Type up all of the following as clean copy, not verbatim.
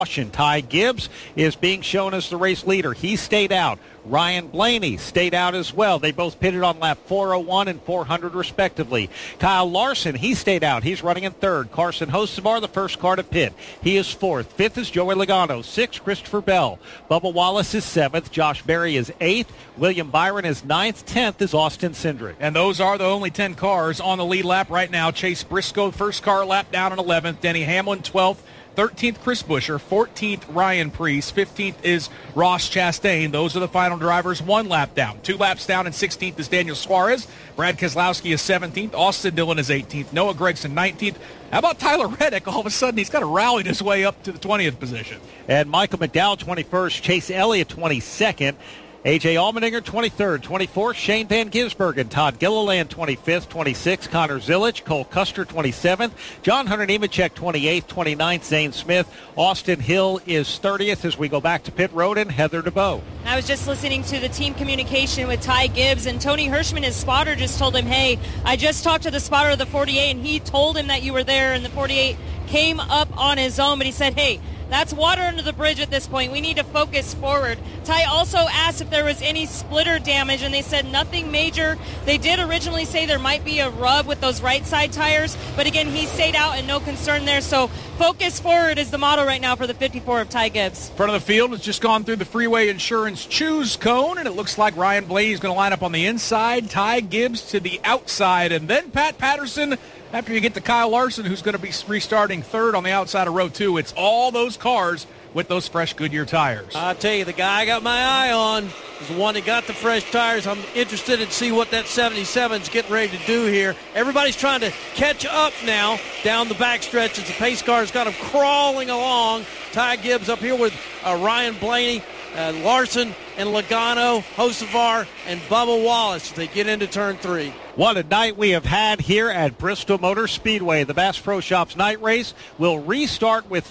caution. Ty Gibbs is being shown as the race leader. He stayed out. Ryan Blaney stayed out as well. They both pitted on lap 401 and 400 respectively. Kyle Larson, he stayed out. He's running in third. Carson Hocevar, the first car to pit. He is fourth. Fifth is Joey Logano. Sixth, Christopher Bell. Bubba Wallace is seventh. Josh Berry is eighth. William Byron is ninth. 10th is Austin Cindric. And those are the only 10 cars on the lead lap right now. Chase Briscoe, first car lap down in 11th. Denny Hamlin, 12th. 13th, Chris Buescher. 14th, Ryan Preece. 15th is Ross Chastain. Those are the final drivers, one lap down. 2 laps down, and 16th is Daniel Suarez. Brad Keselowski is 17th. Austin Dillon is 18th. Noah Gragson, 19th. How about Tyler Reddick? All of a sudden, he's got to rally his way up to the 20th position. And Michael McDowell, 21st. Chase Elliott, 22nd. A.J. Allmendinger, 23rd. 24th, Shane Van Gisbergen. Todd Gilliland, 25th. 26th, Connor Zilic. Cole Custer, 27th. John Hunter Nemechek, 28th. 29th, Zane Smith. Austin Hill is 30th as we go back to pit road, and Heather DeBow. I was just listening to the team communication with Ty Gibbs, and Tony Hirschman, his spotter, just told him, hey, I just talked to the spotter of the 48, and he told him that you were there, and the 48 came up on his own, but he said, hey, that's water under the bridge at this point. We need to focus forward. Ty also asked if there was any splitter damage, and they said nothing major. They did originally say there might be a rub with those right side tires, but again, he stayed out and no concern there. So focus forward is the motto right now for the 54 of Ty Gibbs. Front of the field has just gone through the Freeway Insurance Choose cone, and it looks like Ryan Blaney is going to line up on the inside, Ty Gibbs to the outside, and then Pat Patterson. After you get to Kyle Larson, who's going to be restarting third on the outside of row 2, it's all those cars with those fresh Goodyear tires. I'll tell you, the guy I got my eye on is the one that got the fresh tires. I'm interested in see what that 77's getting ready to do here. Everybody's trying to catch up now down the backstretch as the pace car's got them crawling along. Ty Gibbs up here with Ryan Blaney, Larson and Logano, Hocevar, and Bubba Wallace as they get into turn 3. What a night we have had here at Bristol Motor Speedway. The Bass Pro Shops night race will restart with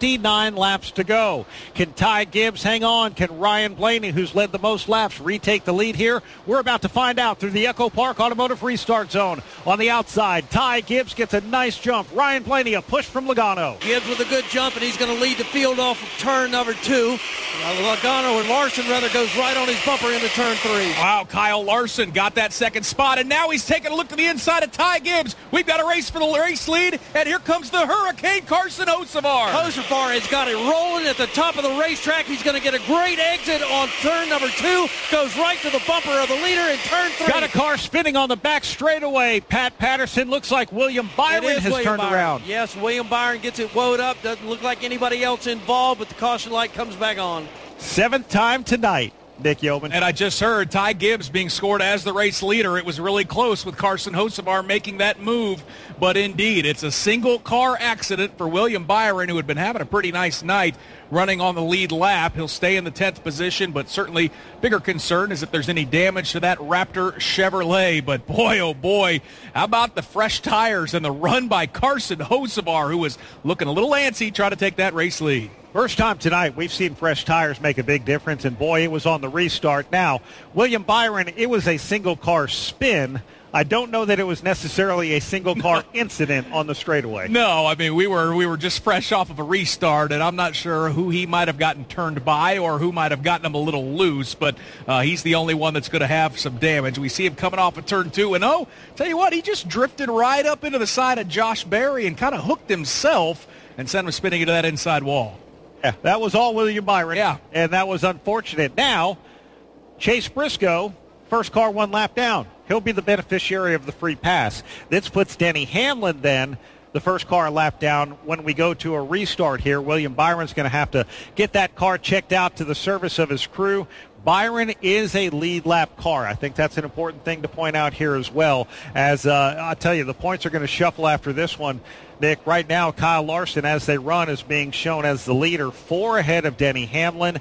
59 laps to go. Can Ty Gibbs hang on? Can Ryan Blaney, who's led the most laps, retake the lead here? We're about to find out through the Echo Park Automotive Restart Zone. On the outside, Ty Gibbs gets a nice jump. Ryan Blaney, a push from Logano. Gibbs with a good jump, and he's going to lead the field off of turn number 2. Logano and Larson rather goes right on his bumper into turn 3. Wow, Kyle Larson got that second spot, and now he's taking a look to the inside of Ty Gibbs. We've got a race for the race lead, and here comes the Hurricane Carson Hocevar. Hocevar has got it rolling at the top of the racetrack. He's going to get a great exit on turn number 2. Goes right to the bumper of the leader in turn 3. Got a car spinning on the back straightaway. Pat Patterson looks like William Byron has turned around. Yes, William Byron gets it woed up. Doesn't look like anybody else involved, but the caution light comes back on. 7th time tonight. Nick Yeoman. And I just heard Ty Gibbs being scored as the race leader. It was really close with Carson Hocevar making that move. But indeed, it's a single car accident for William Byron, who had been having a pretty nice night running on the lead lap. He'll stay in the 10th position, but certainly bigger concern is if there's any damage to that Raptor Chevrolet. But boy, oh boy, how about the fresh tires and the run by Carson Hocevar, who was looking a little antsy trying to take that race lead. First time tonight we've seen fresh tires make a big difference, and boy, it was on the restart. Now, William Byron, it was a single-car spin. I don't know that it was necessarily a single-car incident on the straightaway. No, I mean, we were just fresh off of a restart, and I'm not sure who he might have gotten turned by or who might have gotten him a little loose, but he's the only one that's going to have some damage. We see him coming off of turn 2, and tell you what, he just drifted right up into the side of Josh Berry and kind of hooked himself and sent him spinning into that inside wall. Yeah, that was all William Byron. Yeah. And that was unfortunate. Now, Chase Briscoe, first car one lap down. He'll be the beneficiary of the free pass. This puts Denny Hamlin then, the first car lap down. When we go to a restart here, William Byron's going to have to get that car checked out to the service of his crew. Byron is a lead lap car. I think that's an important thing to point out here as well. As I'll tell you, the points are going to shuffle after this one. Nick, right now, Kyle Larson, as they run, is being shown as the leader, 4 ahead of Denny Hamlin,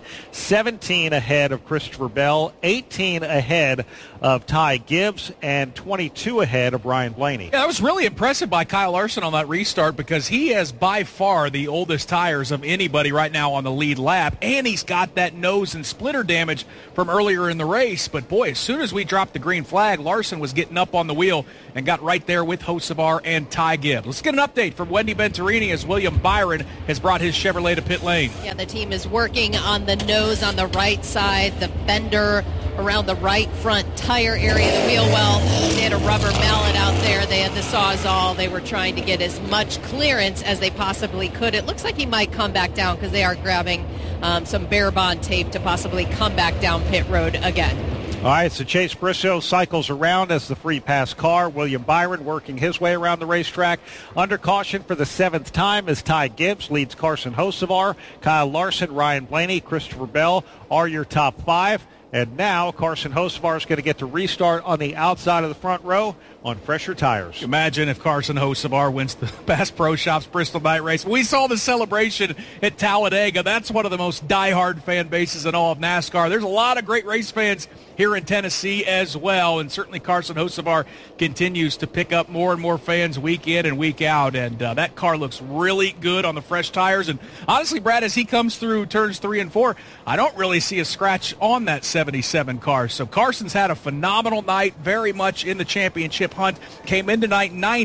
17 ahead of Christopher Bell, 18 ahead of Ty Gibbs, and 22 ahead of Ryan Blaney. Yeah, I was really impressive by Kyle Larson on that restart because he has by far the oldest tires of anybody right now on the lead lap, and he's got that nose and splitter damage from earlier in the race. But, boy, as soon as we dropped the green flag, Larson was getting up on the wheel and got right there with Hocevar and Ty Gibbs. Let's get an update from Wendy Venturini as William Byron has brought his Chevrolet to pit lane. Yeah, the team is working on the nose on the right side, the fender around the right front tire area, the wheel well. They had a rubber mallet out there. They had the Sawzall. They were trying to get as much clearance as they possibly could. It looks like he might come back down because they are grabbing some bare bond tape to possibly come back down pit road again. All right, so Chase Briscoe cycles around as the free pass car. William Byron working his way around the racetrack. Under caution for the 7th time as Ty Gibbs leads Carson Hocevar. Kyle Larson, Ryan Blaney, Christopher Bell are your top 5. And now Carson Hocevar is going to get to restart on the outside of the front row on fresher tires. Imagine if Carson Hocevar wins the Bass Pro Shops Bristol Night Race. We saw the celebration at Talladega. That's one of the most diehard fan bases in all of NASCAR. There's a lot of great race fans here in Tennessee as well, and certainly Carson Hocevar continues to pick up more and more fans week in and week out, and that car looks really good on the fresh tires. And honestly, Brad, as he comes through turns 3 and 4, I don't really see a scratch on that 77 car. So Carson's had a phenomenal night, very much in the championship hunt. Came in tonight 9th,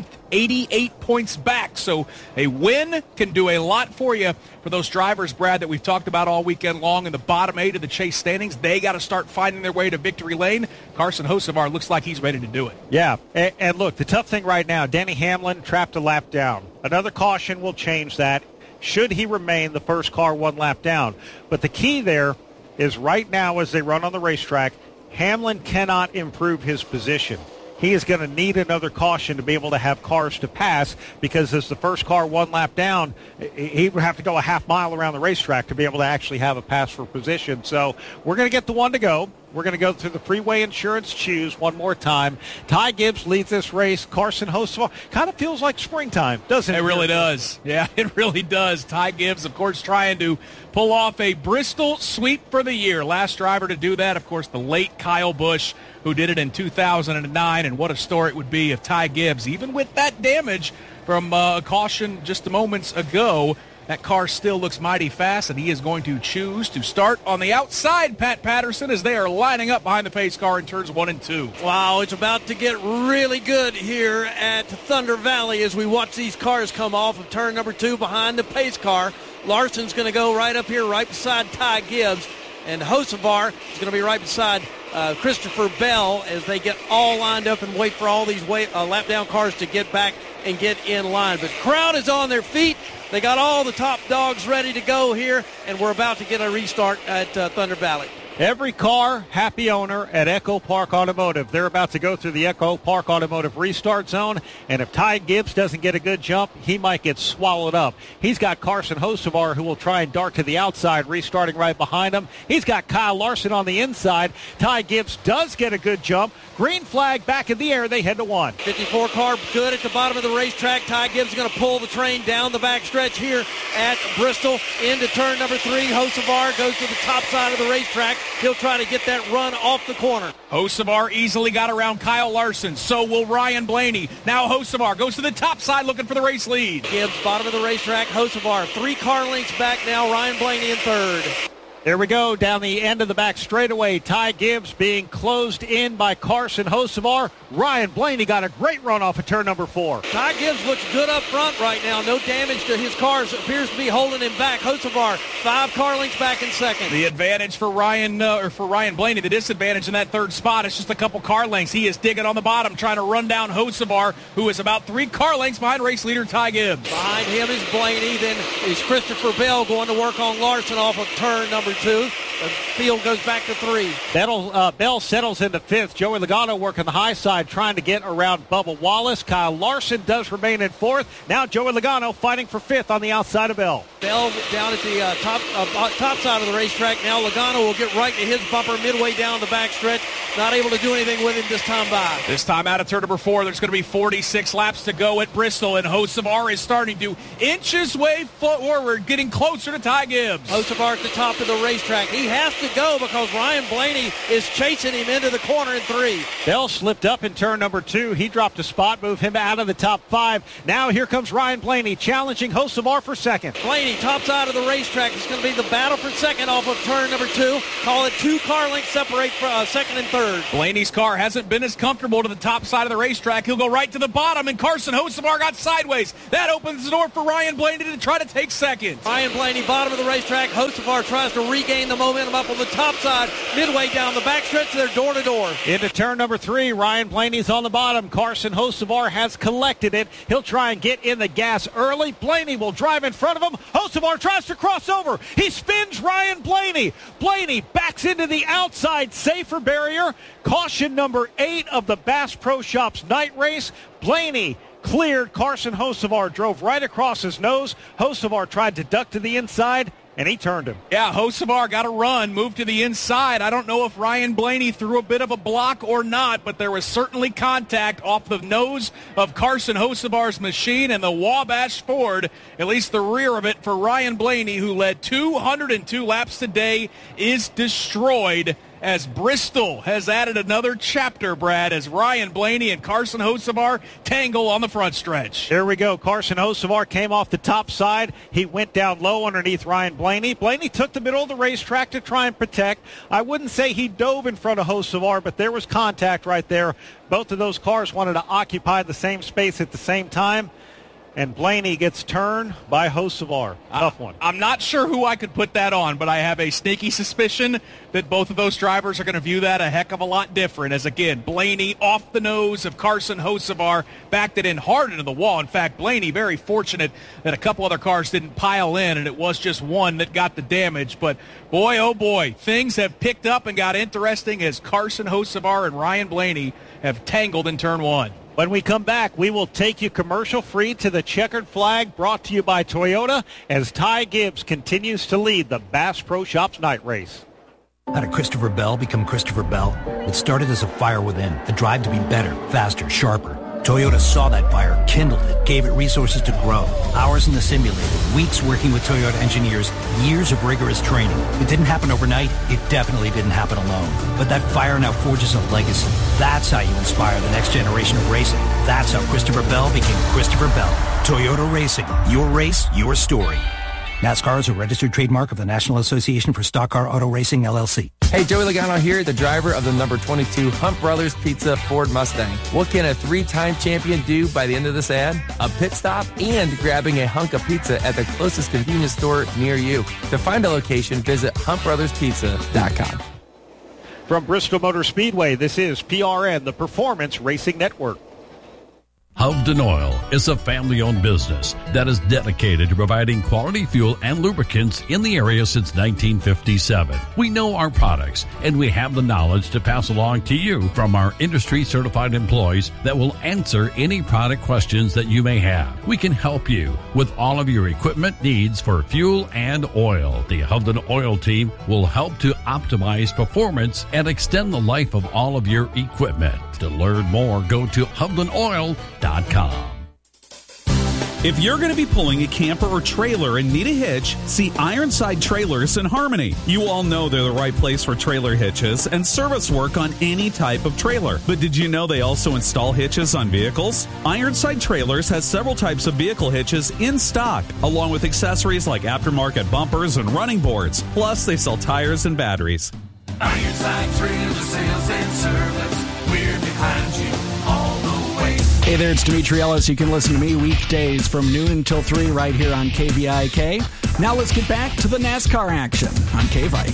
88 points back. So a win can do a lot for you for those drivers, Brad, that we've talked about all weekend long in the bottom 8 of the Chase standings. They got to start finding their way to victory lane. Carson Hocevar looks like he's ready to do it. Yeah, and look, the tough thing right now, Denny Hamlin trapped a lap down. Another caution will change that. Should he remain the first car 1 lap down. But the key there is right now as they run on the racetrack, Hamlin cannot improve his position. He is going to need another caution to be able to have cars to pass, because as the first car 1 lap down, he would have to go a half mile around the racetrack to be able to actually have a pass for position. So we're going to get the 1 to go. We're going to go through the Freeway Insurance Choose one more time. Ty Gibbs leads this race. Carson Hocevar kind of feels like springtime, doesn't it? It really does. Yeah, it really does. Ty Gibbs, of course, trying to pull off a Bristol sweep for the year. Last driver to do that, of course, the late Kyle Busch, who did it in 2009. And what a story it would be if Ty Gibbs, even with that damage from caution just a moments ago, that car still looks mighty fast, and he is going to choose to start on the outside, Pat Patterson, as they are lining up behind the pace car in turns 1 and 2. Wow, it's about to get really good here at Thunder Valley as we watch these cars come off of turn number 2 behind the pace car. Larson's going to go right up here, right beside Ty Gibbs, and Hocevar is going to be right beside Christopher Bell as they get all lined up and wait for all these lap-down cars to get back and get in line. But crowd is on their feet. They got all the top dogs ready to go here, and we're about to get a restart at Thunder Valley. Every car, happy owner at Echo Park Automotive. They're about to go through the Echo Park Automotive restart zone, and if Ty Gibbs doesn't get a good jump, he might get swallowed up. He's got Carson Hocevar, who will try and dart to the outside, restarting right behind him. He's got Kyle Larson on the inside. Ty Gibbs does get a good jump. Green flag back in the air. They head to 1. 54 car good at the bottom of the racetrack. Ty Gibbs is going to pull the train down the backstretch here at Bristol into turn number 3. Hocevar goes to the top side of the racetrack. He'll try to get that run off the corner. Hocevar easily got around Kyle Larson. So will Ryan Blaney. Now Hocevar goes to the top side looking for the race lead. Gibbs, bottom of the racetrack. Hocevar, 3 car lengths back now. Ryan Blaney in 3rd. There we go, down the end of the back straightaway. Ty Gibbs being closed in by Carson Hocevar. Ryan Blaney got a great run off of turn number 4. Ty Gibbs looks good up front right now. No damage to his cars. Appears to be holding him back. Hocevar, 5 car lengths back in 2nd. The advantage for Ryan Blaney, the disadvantage in that 3rd spot is just a couple car lengths. He is digging on the bottom, trying to run down Hocevar, who is about 3 car lengths behind race leader Ty Gibbs. Behind him is Blaney. Then is Christopher Bell going to work on Larson off of turn number 2. The field goes back to 3. Bell settles into 5th. Joey Logano working the high side, trying to get around Bubba Wallace. Kyle Larson does remain in 4th. Now Joey Logano fighting for 5th on the outside of Bell. Bell down at the top side of the racetrack. Now Logano will get right to his bumper midway down the backstretch. not able to do anything with him this time by. This time out of turn number 4, there's going to be 46 laps to go at Bristol, and Hocevar is starting to inch his way forward, getting closer to Ty Gibbs. Hocevar at the top of the racetrack. He has to go because Ryan Blaney is chasing him into the corner in 3. Bell slipped up in turn number 2. He dropped a spot, moved him out of the top 5. Now here comes Ryan Blaney challenging Hocevar for second. Blaney, top side of the racetrack. It's going to be the battle for second off of turn number 2. Call it 2 car lengths separate for second and third. Blaney's car hasn't been as comfortable to the top side of the racetrack. He'll go right to the bottom, and Carson Hocevar got sideways. That opens the door for Ryan Blaney to try to take second. Ryan Blaney, bottom of the racetrack. Hocevar tries to regain the momentum up on the top side. Midway down the backstretch, they're door to door. Into turn number 3, Ryan Blaney's on the bottom. Carson Hocevar has collected it. He'll try and get in the gas early. Blaney will drive in front of him. Hocevar tries to cross over. He spins Ryan Blaney. Blaney backs into the outside safer barrier. Caution number 8 of the Bass Pro Shops night race. Blaney cleared. Carson Hocevar drove right across his nose. Hocevar tried to duck to the inside, and he turned him. Yeah, Hocevar got a run, moved to the inside. I don't know if Ryan Blaney threw a bit of a block or not, but there was certainly contact off the nose of Carson Hocevar's machine, and the Wabash Ford, at least the rear of it for Ryan Blaney, who led 202 laps today, is destroyed. As Bristol has added another chapter, Brad, as Ryan Blaney and Carson Hocevar tangle on the front stretch. Here we go. Carson Hocevar came off the top side. He went down low underneath Ryan Blaney. Blaney took the middle of the racetrack to try and protect. I wouldn't say he dove in front of Hocevar, but there was contact right there. Both of those cars wanted to occupy the same space at the same time. And Blaney gets turned by Hocevar. Tough one. I'm not sure who I could put that on, but I have a sneaky suspicion that both of those drivers are going to view that a heck of a lot different. As, again, Blaney off the nose of Carson Hocevar, backed it in hard into the wall. In fact, Blaney very fortunate that a couple other cars didn't pile in, and it was just one that got the damage. But, boy, oh, boy, things have picked up and got interesting as Carson Hocevar and Ryan Blaney have tangled in turn 1. When we come back, we will take you commercial-free to the checkered flag, brought to you by Toyota, as Ty Gibbs continues to lead the Bass Pro Shops night race. How did Christopher Bell become Christopher Bell? It started as a fire within, a drive to be better, faster, sharper. Toyota saw that fire, kindled it, gave it resources to grow. Hours in the simulator, weeks working with Toyota engineers, years of rigorous training. It didn't happen overnight. It definitely didn't happen alone. But that fire now forges a legacy. That's how you inspire the next generation of racing. That's how Christopher Bell became Christopher Bell. Toyota Racing. Your race, your story. NASCAR is a registered trademark of the National Association for Stock Car Auto Racing, LLC. Hey, Joey Logano here, the driver of the number 22 Hunt Brothers Pizza Ford Mustang. What can a 3-time champion do by the end of this ad? A pit stop and grabbing a hunk of pizza at the closest convenience store near you. To find a location, visit huntbrotherspizza.com. From Bristol Motor Speedway, this is PRN, the Performance Racing Network. Hovden Oil is a family-owned business that is dedicated to providing quality fuel and lubricants in the area since 1957. We know our products, and we have the knowledge to pass along to you from our industry-certified employees that will answer any product questions that you may have. We can help you with all of your equipment needs for fuel and oil. The Hovden Oil team will help to optimize performance and extend the life of all of your equipment. To learn more, go to HovdenOil.com. If you're going to be pulling a camper or trailer and need a hitch, see Ironside Trailers in Harmony. You all know they're the right place for trailer hitches and service work on any type of trailer. But did you know they also install hitches on vehicles? Ironside Trailers has several types of vehicle hitches in stock, along with accessories like aftermarket bumpers and running boards. Plus, they sell tires and batteries. Ironside Trailer Sales and Service. We're behind you all the way. Hey there, it's Dimitri Ellis. You can listen to me weekdays from noon until 3 right here on KVIK. Now let's get back to the NASCAR action on KVIK.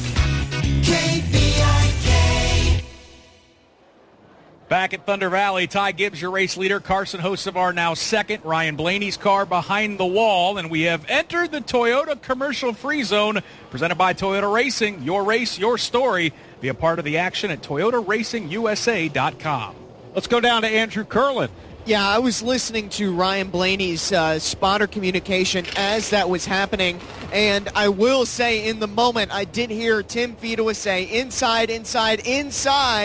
KVIK. Back at Thunder Valley, Ty Gibbs, your race leader. Carson Hocevar now second. Ryan Blaney's car behind the wall. And we have entered the Toyota Commercial Free Zone, presented by Toyota Racing. Your race, your story. Be a part of the action at ToyotaRacingUSA.com. Let's go down to Andrew Curlin. Yeah, I was listening to Ryan Blaney's spotter communication as that was happening, and I will say in the moment I did hear Tim Fedewa say inside, inside, inside,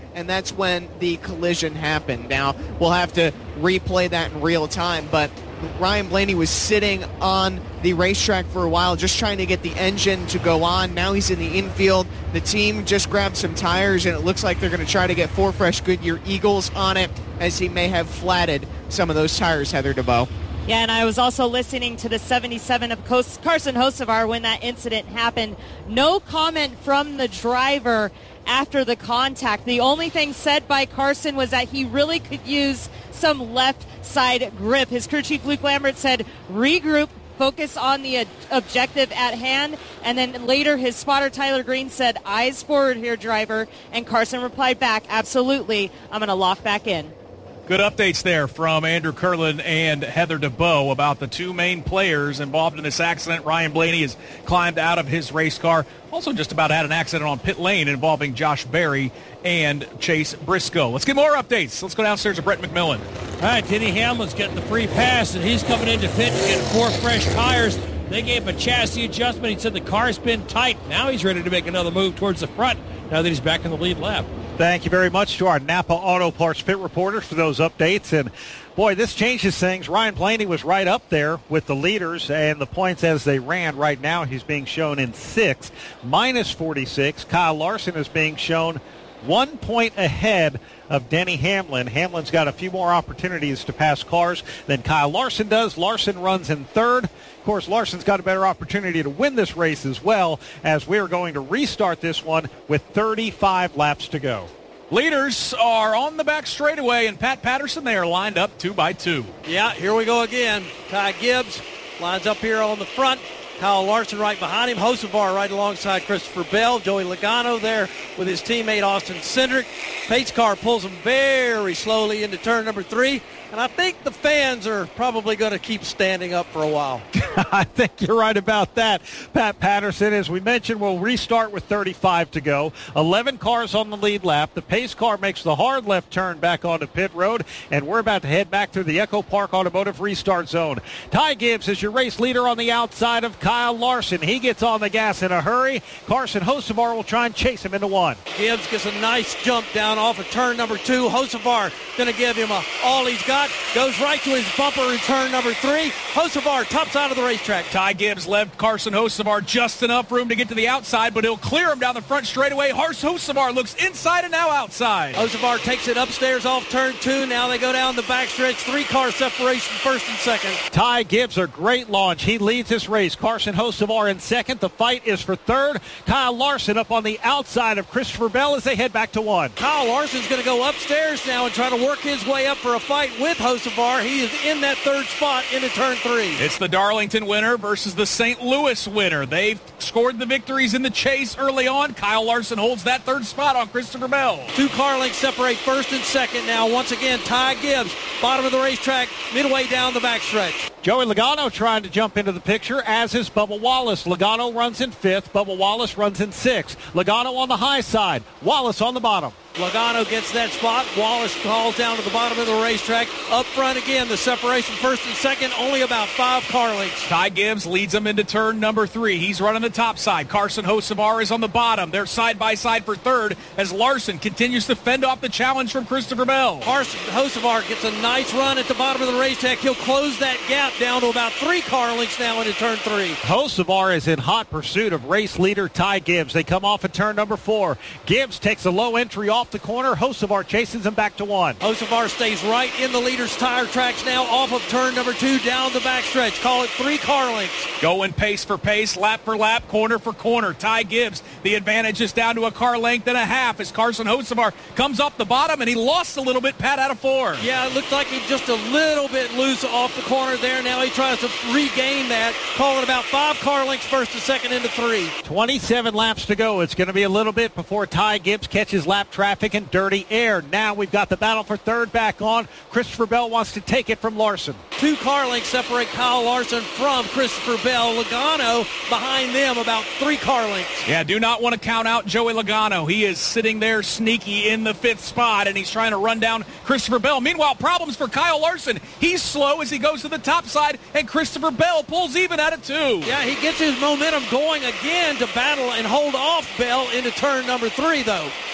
and that's when the collision happened. Now, we'll have to replay that in real time, but Ryan Blaney was sitting on the racetrack for a while just trying to get the engine to go on. Now he's in the infield. The team just grabbed some tires, and it looks like they're going to try to get 4 fresh Goodyear Eagles on it, as he may have flatted some of those tires, Heather DeBow. Yeah, and I was also listening to the 77 of Carson Hocevar when that incident happened. No comment from the driver after the contact. The only thing said by Carson was that he really could use some left side grip. His crew chief Luke Lambert said, regroup, focus on the objective at hand. And then later his spotter Tyler Green said, eyes forward here, driver. And Carson replied back, absolutely, I'm going to lock back in. Good updates there from Andrew Curlin and Heather DeBow about the two main players involved in this accident. Ryan Blaney has climbed out of his race car. Also just about had an accident on pit lane involving Josh Berry and Chase Briscoe. Let's get more updates. Let's go downstairs to Brett McMillan. All right, Denny Hamlin's getting the free pass, and he's coming into pit to get 4 fresh tires. They gave him a chassis adjustment. He said the car's been tight. Now he's ready to make another move towards the front now that he's back in the lead lap. Thank you very much to our Napa Auto Parts pit reporters for those updates. And, boy, this changes things. Ryan Blaney was right up there with the leaders and the points as they ran. Right now he's being shown in 6th, minus 46. Kyle Larson is being shown 1 point ahead of Denny Hamlin. Hamlin's got a few more opportunities to pass cars than Kyle Larson does. Larson runs in 3rd. Of course, Larson's got a better opportunity to win this race as well, as we're going to restart this one with 35 laps to go. Leaders are on the back straightaway, and Pat Patterson, they are lined up 2 by 2. Yeah, here we go again. Ty Gibbs lines up here on the front. Kyle Larson right behind him. Hocevar right alongside Christopher Bell. Joey Logano there with his teammate Austin Cindric. Pace car pulls him very slowly into turn number 3. And I think the fans are probably going to keep standing up for a while. I think you're right about that, Pat Patterson. As we mentioned, we'll restart with 35 to go. 11 cars on the lead lap. The pace car makes the hard left turn back onto pit road, and we're about to head back through the Echo Park Automotive restart zone. Ty Gibbs is your race leader on the outside of Kyle Larson. He gets on the gas in a hurry. Carson Hocevar will try and chase him into 1. Gibbs gets a nice jump down off of turn number 2. Hocevar going to give him all he's got. Goes right to his bumper in turn number 3. Hocevar top side of the racetrack. Ty Gibbs left Carson Hocevar just enough room to get to the outside, but he'll clear him down the front straightaway. Hocevar looks inside and now outside. Hocevar takes it upstairs off turn 2. Now they go down the backstretch. 3-car separation, 1st and 2nd. Ty Gibbs, a great launch. He leads this race. Carson Hocevar in 2nd. The fight is for 3rd. Kyle Larson up on the outside of Christopher Bell as they head back to 1. Kyle Larson's going to go upstairs now and try to work his way up for a fight with Hocevar. He is in that 3rd spot into turn 3. It's the Darlington winner versus the St. Louis winner. They've scored the victories in the chase early on. Kyle Larson holds that 3rd spot on Christopher Bell. 2 car lengths separate 1st and 2nd now. Once again, Ty Gibbs, bottom of the racetrack, midway down the backstretch. Joey Logano trying to jump into the picture, as is Bubba Wallace. Logano runs in 5th. Bubba Wallace runs in 6th. Logano on the high side. Wallace on the bottom. Logano gets that spot. Wallace calls down to the bottom of the racetrack. Up front again, the separation 1st and 2nd, only about 5 car lengths. Ty Gibbs leads him into turn number 3. He's running the top side. Carson Hocevar is on the bottom. They're side by side for 3rd as Larson continues to fend off the challenge from Christopher Bell. Carson Hocevar gets a nice run at the bottom of the racetrack. He'll close that gap down to about 3 car lengths now into turn 3. Hocevar is in hot pursuit of race leader Ty Gibbs. They come off at turn number 4. Gibbs takes a low entry off the corner. Hocevar chases him back to 1. Hocevar stays right in the leader's tire tracks now off of turn number 2 down the backstretch. Call it 3 car lengths. Going pace for pace, lap for lap, corner for corner. Ty Gibbs, the advantage is down to a car length and a half as Carson Hocevar comes off the bottom, and he lost a little bit, Pat, out of 4. Yeah, it looked like he just a little bit loose off the corner there. Now he tries to regain that. Call it about 5 car lengths 1st and 2nd into 3. 27 laps to go. It's going to be a little bit before Ty Gibbs catches lap traffic and dirty air. Now we've got the battle for 3rd back on. Christopher Bell wants to take it from Larson. 2 car lengths separate Kyle Larson from Christopher Bell. Logano behind them about 3 car lengths. Yeah, do not want to count out Joey Logano. He is sitting there sneaky in the 5th spot, and he's trying to run down Christopher Bell. Meanwhile, problems for Kyle Larson. He's slow as he goes to the top side, and Christopher Bell pulls even at it too. Yeah, he gets his momentum going again to battle and hold off Bell into turn number 3, though.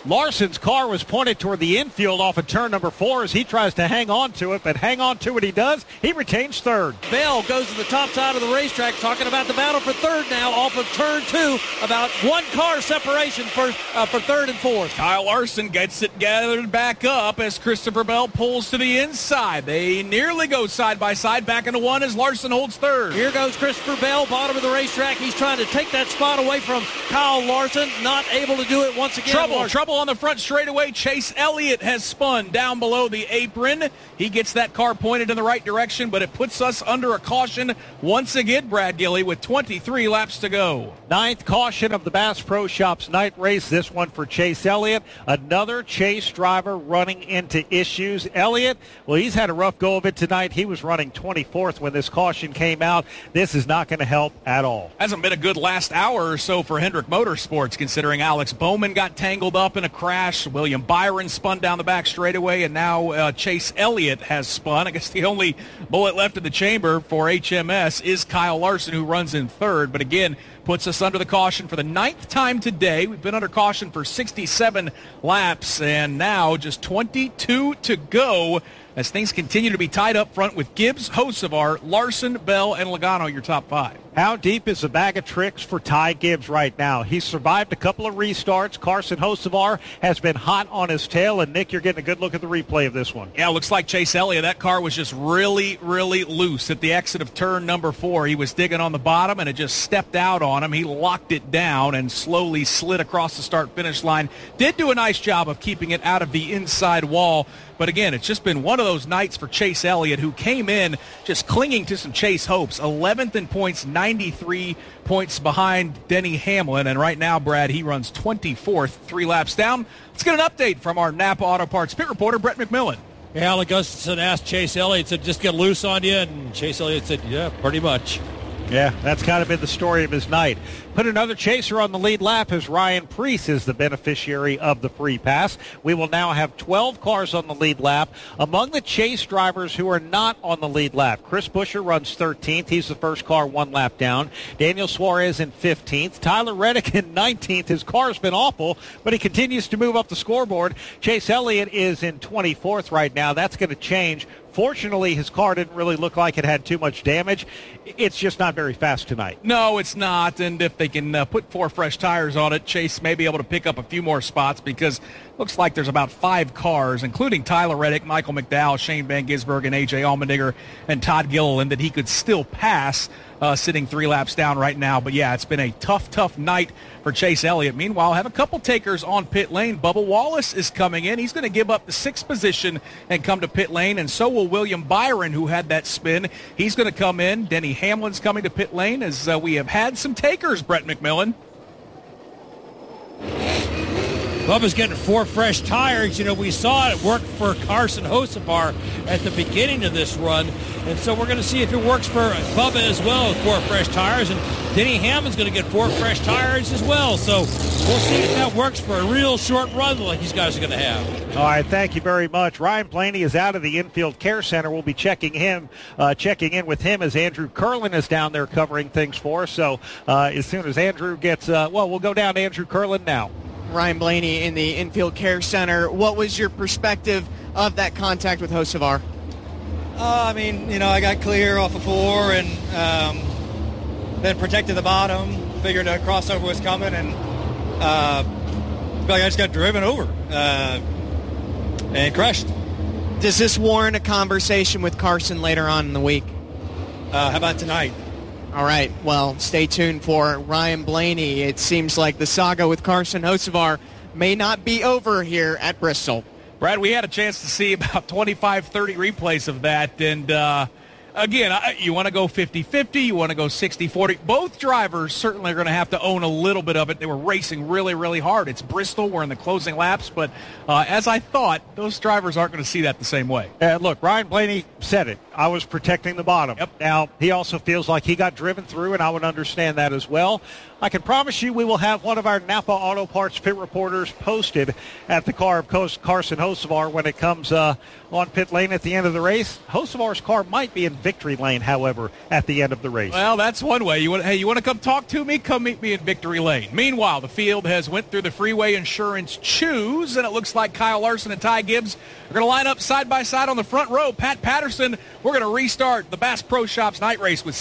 Larson's car was pointed toward the infield off of turn number 4 as he tries to hang on to it, but hang on to it he does. He retains third. Bell goes to the top side of the racetrack, talking about the battle for third now off of turn 2, about 1 car separation for third and fourth. Kyle Larson gets it gathered back up as Christopher Bell pulls to the inside. They nearly go side by side, back into 1 as Larson holds third. Here goes Christopher Bell, bottom of the racetrack. He's trying to take that spot away from Kyle Larson, not able to do it once again. Trouble on the front straightaway. Chase Elliott has spun down below the apron. He gets that car pointed in the right direction, but it puts us under a caution once again, Brad Gilly, with 23 laps to go. 9th caution of the Bass Pro Shops night race. This one for Chase Elliott. Another Chase driver running into issues. Elliott, well, he's had a rough go of it tonight. He was running 24th when this caution came out. This is not going to help at all. Hasn't been a good last hour or so for Hendrick Motorsports, considering Alex Bowman got tangled up in a crash. William Byron spun down the back straightaway, and now Chase Elliott has spun. I guess the only bullet left in the chamber for HMS is Kyle Larson, who runs in third. But again, puts us under the caution for the 9th time today. We've been under caution for 67 laps, and now just 22 to go as things continue to be tied up front with Gibbs, Hocevar, Larson, Bell, and Logano, your top 5. How deep is the bag of tricks for Ty Gibbs right now? He's survived a couple of restarts. Carson Hocevar has been hot on his tail. And, Nick, you're getting a good look at the replay of this one. Yeah, it looks like Chase Elliott. That car was just really, really loose at the exit of turn number 4. He was digging on the bottom, and it just stepped out on him. He locked it down and slowly slid across the start-finish line. Did do a nice job of keeping it out of the inside wall. But again, it's just been one of those nights for Chase Elliott, who came in just clinging to some chase hopes. 11th in points, 93 points behind Denny Hamlin. And right now, Brad, he runs 24th, 3 laps down. Let's get an update from our Napa Auto Parts pit reporter, Brett McMillan. Yeah, Alec Gustafson asked Chase Elliott, said, just get loose on you. And Chase Elliott said, yeah, pretty much. Yeah, that's kind of been the story of his night. Put another chaser on the lead lap as Ryan Preece is the beneficiary of the free pass. We will now have 12 cars on the lead lap. Among the Chase drivers who are not on the lead lap, Chris Buescher runs 13th. He's the first car 1 lap down. Daniel Suarez in 15th. Tyler Reddick in 19th. His car's been awful, but he continues to move up the scoreboard. Chase Elliott is in 24th right now. That's going to change. Fortunately, his car didn't really look like it had too much damage. It's just not very fast tonight. No, it's not. And if they can put 4 fresh tires on it, Chase may be able to pick up a few more spots, because it looks like there's about 5 cars, including Tyler Reddick, Michael McDowell, Shane Van Gisbergen, A.J. Allmendinger, and Todd Gilliland, that he could still pass sitting 3 laps down right now. But, yeah, it's been a tough night for Chase Elliott. Meanwhile, have a couple takers on pit lane. Bubba Wallace is coming in. He's going to give up the 6th position and come to pit lane, and so will William Byron, who had that spin. He's going to come in. Denny Hamlin's coming to pit lane as we have had some takers, Brett McMillan. Bubba's getting 4 fresh tires. You know, we saw it work for Carson Hocevar at the beginning of this run. And so we're going to see if it works for Bubba as well with 4 fresh tires. And Denny Hamlin's going to get 4 fresh tires as well. So we'll see if that works for a real short run like these guys are going to have. All right, thank you very much. Ryan Blaney is out of the infield care center. We'll be checking in with him as Andrew Curlin is down there covering things for us. So as soon as Andrew gets, we'll go down to Andrew Curlin now. Ryan Blaney in the infield care center. What was your perspective of that contact with Hocevar? I got clear off of 4 and then protected the bottom, figured a crossover was coming, and I just got driven over and crashed. Does this warrant a conversation with Carson later on in the week? How about tonight? All right, well, stay tuned for Ryan Blaney. It seems like the saga with Carson Hocevar may not be over here at Bristol. Brad, we had a chance to see about 25, 30 replays of that, and again, you want to go 50-50, you want to go 60-40. Both drivers certainly are going to have to own a little bit of it. They were racing really, really hard. It's Bristol. We're in the closing laps, but as I thought, those drivers aren't going to see that the same way. Look, Ryan Blaney said it. I was protecting the bottom. Yep. Now, he also feels like he got driven through, and I would understand that as well. I can promise you we will have one of our Napa Auto Parts pit reporters posted at the car of Carson Hocevar when it comes on pit lane at the end of the race. Hocevar's car might be in victory lane, however, at the end of the race. Well, that's one way. You want to come talk to me? Come meet me in victory lane. Meanwhile, the field has went through the Freeway Insurance Choose, and it looks like Kyle Larson and Ty Gibbs are going to line up side by side on the front row. Pat Patterson, we're going to restart the Bass Pro Shops night race with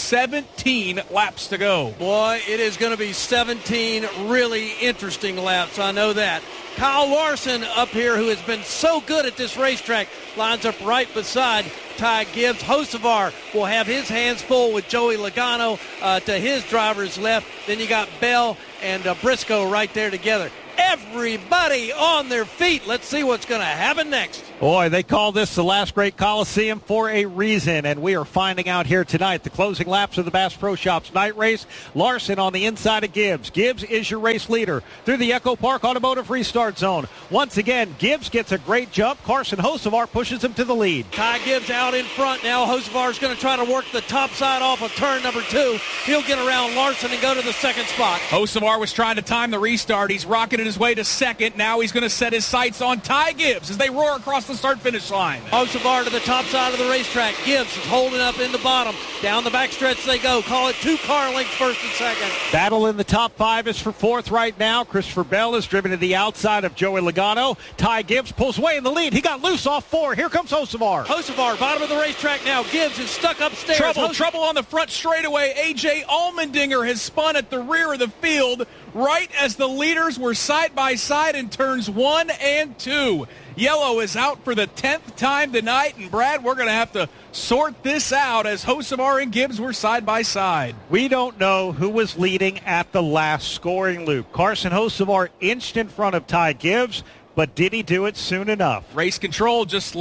17 laps to go. Boy, it is going to be 17 really interesting laps. I know that. Kyle Larson up here, who has been so good at this racetrack, lines up right beside Ty Gibbs. Hocevar will have his hands full with Joey Logano to his driver's left. Then you got Bell and Briscoe right there together. Everybody on their feet. Let's see what's going to happen next. Boy, they call this the last great Coliseum for a reason, and we are finding out here tonight. The closing laps of the Bass Pro Shops night race. Larson on the inside of Gibbs. Gibbs is your race leader through the Echo Park Automotive Restart Zone. Once again, Gibbs gets a great jump. Carson Hocevar pushes him to the lead. Ty Gibbs out in front now. Hocevar is going to try to work the top side off of turn number 2. He'll get around Larson and go to the second spot. Hocevar was trying to time the restart. He's rocketed his way to second. Now he's going to set his sights on Ty Gibbs as they roar across the start-finish line. Hocevar to the top side of the racetrack. Gibbs is holding up in the bottom. Down the backstretch they go. Call it 2 car lengths first and second. Battle in the top 5 is for 4th right now. Christopher Bell is driven to the outside of Joey Logano. Ty Gibbs pulls away in the lead. He got loose off 4. Here comes Hocevar. Hocevar, bottom of the racetrack now. Gibbs is stuck upstairs. Trouble on the front straightaway. A.J. Allmendinger has spun at the rear of the field right as the leaders were side by side in turns 1 and 2. Yellow is out for the 10th time tonight, and Brad, we're going to have to sort this out as Hocevar and Gibbs were side by side. We don't know who was leading at the last scoring loop. Carson Hocevar inched in front of Ty Gibbs, but did he do it soon enough? Race control just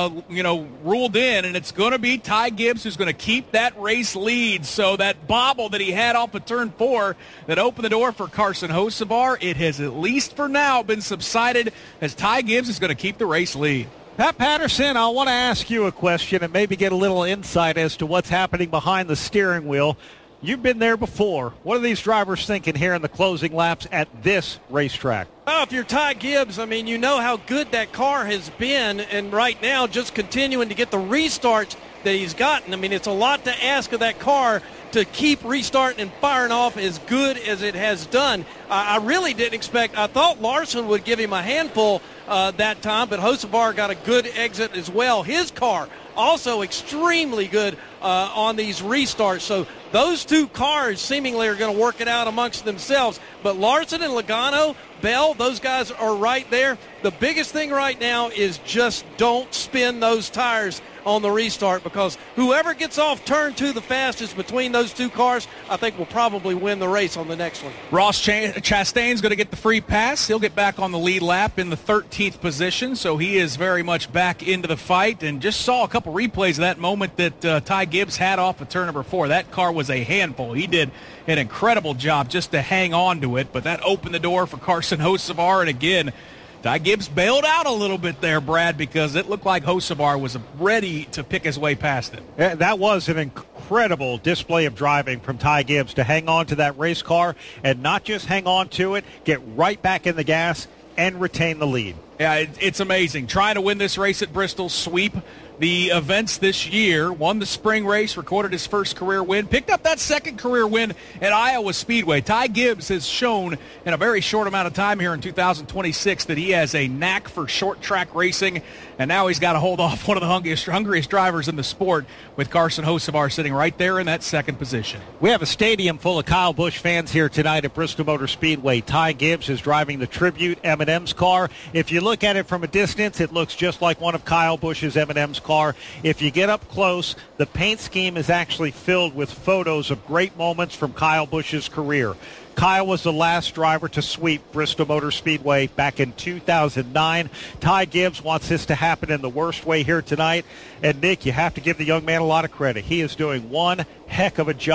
ruled in, and it's going to be Ty Gibbs who's going to keep that race lead. So that bobble that he had off of turn 4 that opened the door for Carson Hocevar, it has at least for now been subsided as Ty Gibbs is going to keep the race lead. Pat Patterson, I want to ask you a question and maybe get a little insight as to what's happening behind the steering wheel. You've been there before. What are these drivers thinking here in the closing laps at this racetrack? Well, if you're Ty Gibbs, I mean, you know how good that car has been, and right now just continuing to get the restarts that he's gotten. I mean, it's a lot to ask of that car to keep restarting and firing off as good as it has done. I really didn't expect. I thought Larson would give him a handful that time, but Hocevar got a good exit as well. His car also extremely good on these restarts. So those 2 cars seemingly are going to work it out amongst themselves. But Larson and Logano, Bell, those guys are right there. The biggest thing right now is just don't spin those tires on the restart, because whoever gets off turn 2 the fastest between those 2 cars, I think will probably win the race on the next one. Ross Chastain's going to get the free pass. He'll get back on the lead lap in the 13th position, so he is very much back into the fight, and just saw a couple replays of that moment that Ty Gibbs had off of turn number 4. That car was a handful. He did an incredible job just to hang on to it, but that opened the door for Carson Hocevar, and again, Ty Gibbs bailed out a little bit there, Brad, because it looked like Hocevar was ready to pick his way past it. Yeah, that was an incredible display of driving from Ty Gibbs to hang on to that race car and not just hang on to it, get right back in the gas and retain the lead. Yeah, it's amazing. Trying to win this race at Bristol, sweep the events this year, won the spring race, recorded his first career win, picked up that second career win at Iowa Speedway. Ty Gibbs has shown in a very short amount of time here in 2026 that he has a knack for short track racing, and now he's got to hold off one of the hungriest drivers in the sport with Carson Hocevar sitting right there in that second position. We have a stadium full of Kyle Busch fans here tonight at Bristol Motor Speedway. Ty Gibbs is driving the Tribute M&M's car. If you look at it from a distance, it looks just like one of Kyle Busch's M&M's car. If you get up close, the paint scheme is actually filled with photos of great moments from Kyle Busch's career. Kyle was the last driver to sweep Bristol Motor Speedway back in 2009. Ty Gibbs wants this to happen in the worst way here tonight. And, Nick, you have to give the young man a lot of credit. He is doing one heck of a job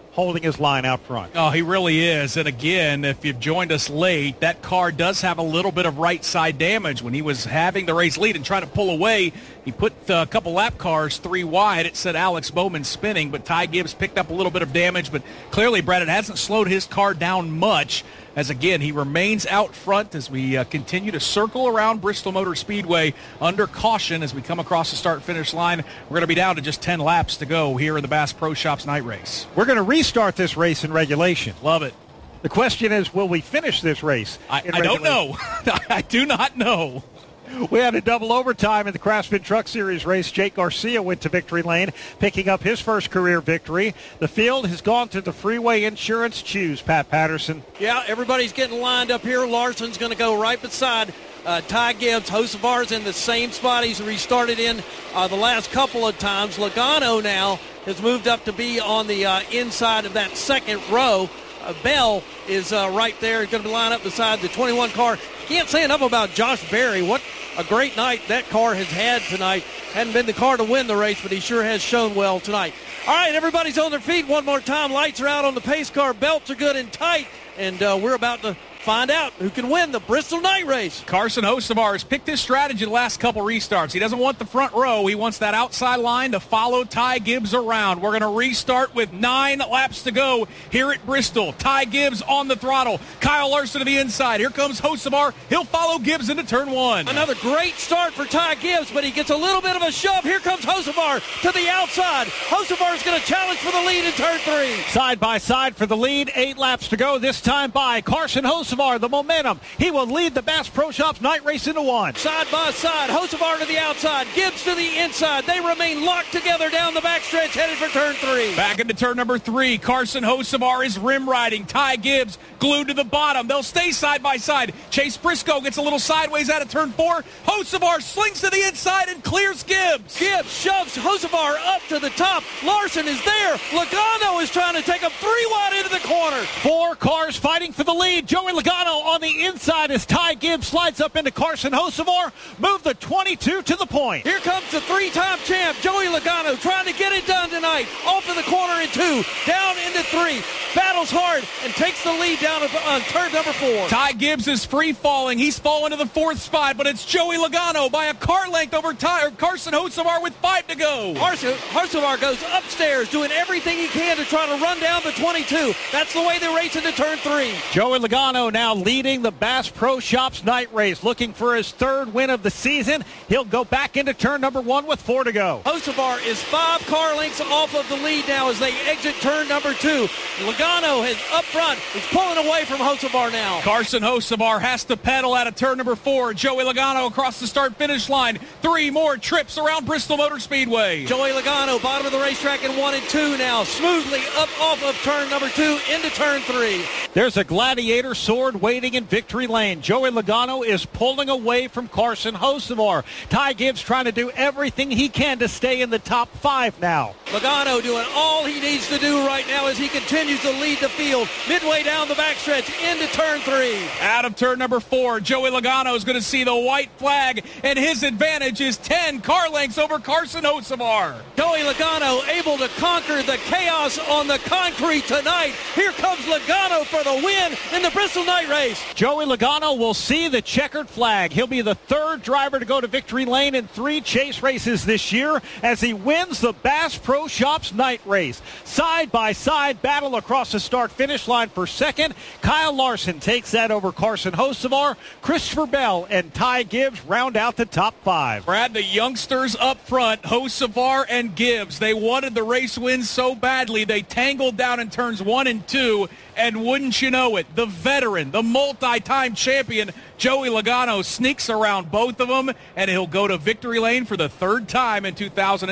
holding his line out front. Oh, he really is. And again, if you've joined us late, that car does have a little bit of right side damage. When he was having the race lead and trying to pull away, he put a couple lap cars 3 wide. It said Alex Bowman spinning, but Ty Gibbs picked up a little bit of damage. But clearly, Brad, it hasn't slowed his car down much, as again, he remains out front as we continue to circle around Bristol Motor Speedway under caution as we come across the start-finish line. We're going to be down to just 10 laps to go here in the Bass Pro Shops night race. We're going to restart this race in regulation. Love it. The question is, will we finish this race? I don't know. I do not know. We had a double overtime in the Craftsman Truck Series race. Jake Garcia went to victory lane, picking up his first career victory. The field has gone to the Freeway Insurance Choose, Pat Patterson. Yeah, everybody's getting lined up here. Larson's going to go right beside Ty Gibbs. Hocevar's in the same spot he's restarted in the last couple of times. Logano now has moved up to be on the inside of that second row. Bell is right there. He's going to be lined up beside the 21 car. Can't say enough about Josh Berry. What a great night that car has had tonight. Hadn't been the car to win the race, but he sure has shown well tonight. All right, everybody's on their feet one more time. Lights are out on the pace car. Belts are good and tight. And we're about to find out who can win the Bristol night race. Carson Hocevar has picked his strategy the last couple restarts. He doesn't want the front row. He wants that outside line to follow Ty Gibbs around. We're going to restart with 9 laps to go here at Bristol. Ty Gibbs on the throttle. Kyle Larson to the inside. Here comes Hocevar. He'll follow Gibbs into turn 1. Another great start for Ty Gibbs, but he gets a little bit of a shove. Here comes Hocevar to the outside. Hocevar is going to challenge for the lead in turn 3. Side by side for the lead. 8 laps to go. This time by Carson Hocevar. The momentum. He will lead the Bass Pro Shops night race into 1. Side by side. Hocevar to the outside. Gibbs to the inside. They remain locked together down the backstretch, headed for turn 3. Back into turn number 3. Carson Hocevar is rim riding. Ty Gibbs glued to the bottom. They'll stay side by side. Chase Briscoe gets a little sideways out of turn 4. Hocevar slings to the inside and clears Gibbs. Gibbs shoves Hocevar up to the top. Larson is there. Logano is trying to take him 3 wide into the corner. 4 cars fighting for the lead. Joey Logano on the inside as Ty Gibbs slides up into Carson Hocevar. Move the 22 to the point. Here comes the 3-time champ, Joey Logano, trying to get it done tonight. Off in the corner in 2, down into 3. Battles hard and takes the lead down on turn number 4. Ty Gibbs is free falling. He's fallen to the 4th spot, but it's Joey Logano by a car length over Carson Hocevar with 5 to go. Hocevar goes upstairs, doing everything he can to try to run down the 22. That's the way they race into turn 3. Joey Logano now leading the Bass Pro Shops night race, looking for his 3rd win of the season. He'll go back into turn number 1 with 4 to go. Hocevar is 5 car lengths off of the lead now as they exit turn number 2. Logano is up front. He's pulling away from Hocevar now. Carson Hocevar has to pedal out of turn number 4. Joey Logano across the start-finish line. 3 more trips around Bristol Motor Speedway. Joey Logano, bottom of the racetrack in 1 and 2 now. Smoothly up off of turn number 2 into turn 3. There's a Gladiator sword waiting in victory lane. Joey Logano is pulling away from Carson Hocevar. Ty Gibbs trying to do everything he can to stay in the top 5 now. Logano doing all he needs to do right now as he continues to lead the field. Midway down the backstretch into turn 3. Out of turn number 4, Joey Logano is going to see the white flag, and his advantage is 10 car lengths over Carson Hocevar. Joey Logano able to conquer the chaos on the concrete tonight. Here comes Logano for the win in the Bristol night race. Joey Logano will see the checkered flag. He'll be the 3rd driver to go to victory lane in 3 chase races this year as he wins the Bass Pro Shops night race. Side by side battle across the start-finish line for 2nd. Kyle Larson takes that over Carson Hocevar. Christopher Bell and Ty Gibbs round out the top 5. Brad, the youngsters up front, Hocevar and Gibbs, they wanted the race win so badly they tangled down in turns 1 and 2, and wouldn't you know it, the veteran, the multi-time champion, Joey Logano sneaks around both of them, and he'll go to victory lane for the 3rd time in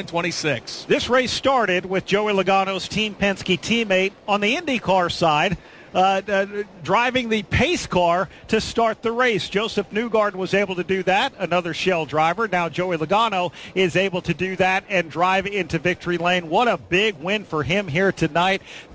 2026. This race started with Joey Logano's Team Penske teammate on the IndyCar side, driving the pace car to start the race. Joseph Newgarden was able to do that, another Shell driver. Now Joey Logano is able to do that and drive into victory lane. What a big win for him here tonight.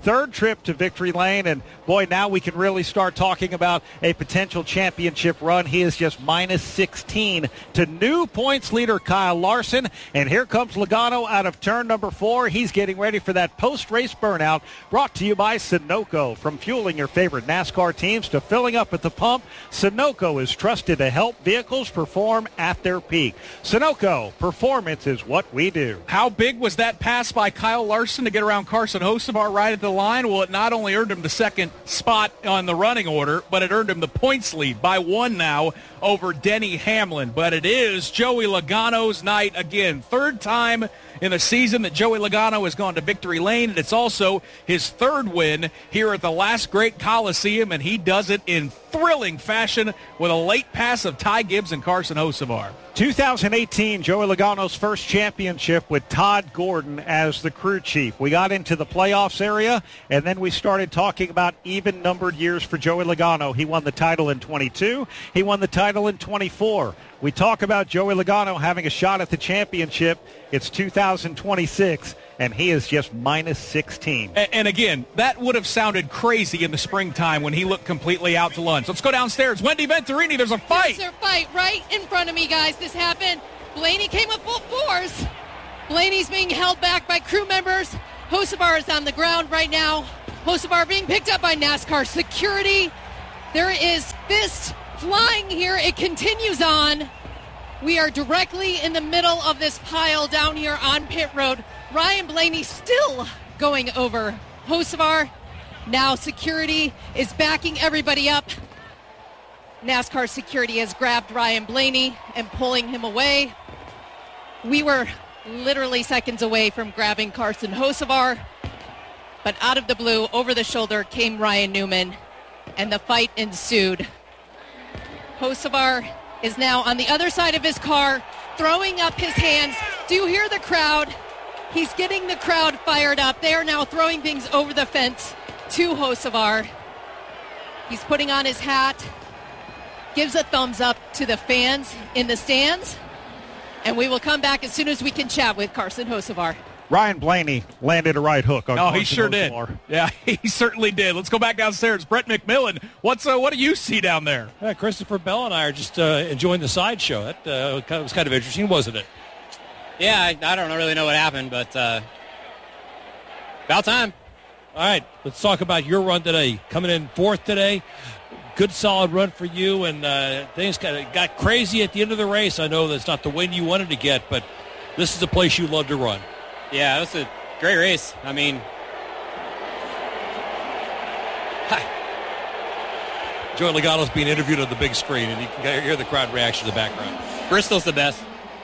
third trip to victory lane, and boy, now we can really start talking about a potential championship run. He is just minus 16 to new points leader Kyle Larson, and here comes Logano out of turn number 4. He's getting ready for that post-race burnout, brought to you by Sunoco. From fueling your favorite NASCAR teams to filling up at the pump, Sunoco is trusted to help vehicles perform at their peak. Sunoco, performance is what we do. How big was that pass by Kyle Larson to get around Carson Hocevar right at the line? Well, it not only earned him the second spot on the running order, but it earned him the points lead by 1 now over Denny Hamlin. But it is Joey Logano's night again. Third time in the season that Joey Logano has gone to victory lane, and it's also his third win here at the last great Coliseum, and he does it in thrilling fashion with a late pass of Ty Gibbs and Carson Hocevar. 2018, Joey Logano's first championship with Todd Gordon as the crew chief. We got into the playoffs area, and then we started talking about even-numbered years for Joey Logano. He won the title in 22. He won the title in 24. We talk about Joey Logano having a shot at the championship. It's 2026, and he is just minus 16. And again, that would have sounded crazy in the springtime when he looked completely out to lunch. Let's go downstairs. Wendy Venturini, there's a fight. There's a fight right in front of me, guys. This happened. Blaney came up full force. Blaney's being held back by crew members. Hocevar is on the ground right now. Hocevar being picked up by NASCAR security. There is fist flying here. It continues on. We are directly in the middle of this pile down here on pit road. Ryan Blaney still going over Hocevar. Now security is backing everybody up. NASCAR security has grabbed Ryan Blaney and pulling him away. We were literally seconds away from grabbing Carson Hocevar, but out of the blue, over the shoulder, came Ryan Newman, and the fight ensued. Hocevar is now on the other side of his car, throwing up his hands. Do you hear the crowd? He's getting the crowd fired up. They are now throwing things over the fence to Hocevar. He's putting on his hat, gives a thumbs up to the fans in the stands, and we will come back as soon as we can chat with Carson Hocevar. Ryan Blaney landed a right hook on Carson he sure Hocevar. did. Yeah, he certainly did. Let's go back downstairs. Brett McMillan, what do you see down there? Christopher Bell and I are just enjoying the sideshow. That was kind of interesting, wasn't it? Yeah, I don't really know what happened, but about time. All right, let's talk about your run today. Coming in fourth today. Good solid run for you, and things kind of got crazy at the end of the race. I know that's not the win you wanted to get, but this is a place you love to run. Yeah, it was a great race. I mean, Joey Logano's being interviewed on the big screen, and you can hear the crowd reaction in the background. Bristol's the best.